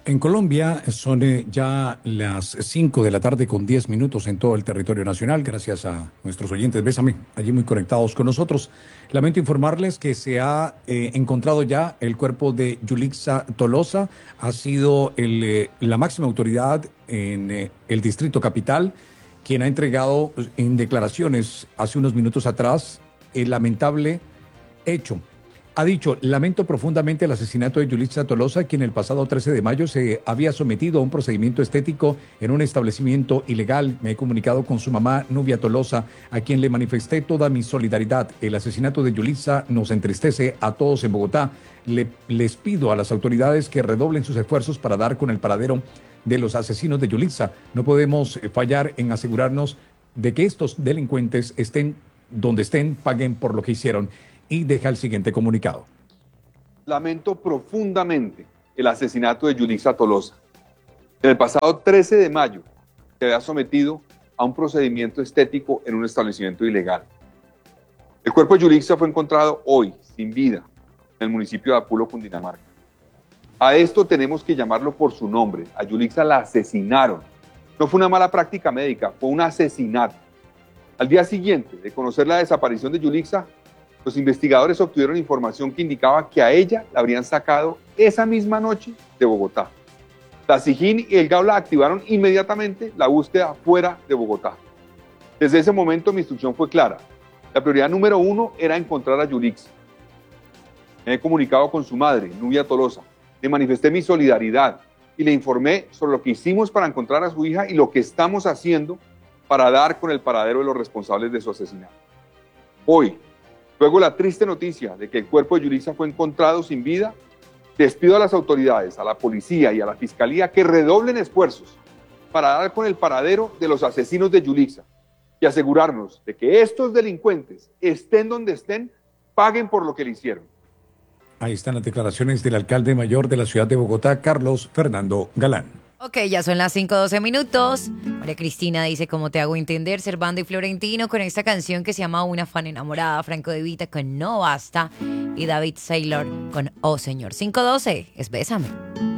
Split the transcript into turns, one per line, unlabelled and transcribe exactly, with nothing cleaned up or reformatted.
En Colombia son eh, ya las cinco de la tarde con diez minutos en todo el territorio nacional, gracias a nuestros oyentes, bésame, allí muy conectados con nosotros. Lamento informarles que se ha eh, encontrado ya el cuerpo de Yulixa Tolosa, ha sido el, eh, la máxima autoridad en eh, el Distrito Capital, quien ha entregado pues, en declaraciones hace unos minutos atrás el lamentable hecho. Ha dicho, lamento profundamente el asesinato de Yulitza Tolosa, quien el pasado trece de mayo se había sometido a un procedimiento estético en un establecimiento ilegal. Me he comunicado con su mamá, Nubia Tolosa, a quien le manifesté toda mi solidaridad. El asesinato de Yulitza nos entristece a todos en Bogotá. Le, les pido a las autoridades que redoblen sus esfuerzos para dar con el paradero de los asesinos de Yulitza. No podemos fallar en asegurarnos de que estos delincuentes estén donde estén, paguen por lo que hicieron. Y deja el siguiente comunicado.
Lamento profundamente el asesinato de Yulixa Tolosa. En el pasado trece de mayo se había sometido a un procedimiento estético en un establecimiento ilegal. El cuerpo de Yulixa fue encontrado hoy, sin vida, en el municipio de Apulo, Cundinamarca. A esto tenemos que llamarlo por su nombre. A Yulixa la asesinaron. No fue una mala práctica médica, fue un asesinato. Al día siguiente de conocer la desaparición de Yulixa, los investigadores obtuvieron información que indicaba que a ella la habrían sacado esa misma noche de Bogotá. La SIJIN y el GAULA activaron inmediatamente la búsqueda fuera de Bogotá. Desde ese momento mi instrucción fue clara. La prioridad número uno era encontrar a Yulixa. Me he comunicado con su madre, Nubia Tolosa. Le manifesté mi solidaridad y le informé sobre lo que hicimos para encontrar a su hija y lo que estamos haciendo para dar con el paradero de los responsables de su asesinato. Hoy, luego la triste noticia de que el cuerpo de Yulixa fue encontrado sin vida, despido a las autoridades, a la policía y a la fiscalía que redoblen esfuerzos para dar con el paradero de los asesinos de Yulixa y asegurarnos de que estos delincuentes, estén donde estén, paguen por lo que le hicieron.
Ahí están las declaraciones del alcalde mayor de la ciudad de Bogotá, Carlos Fernando Galán.
Ok, ya son las cinco doce minutos. María Cristina dice, ¿cómo te hago entender? Servando y Florentino con esta canción que se llama Una fan enamorada. Franco De Vita con No Basta. Y David Saylor con Oh Señor. cinco doce, es Bésame.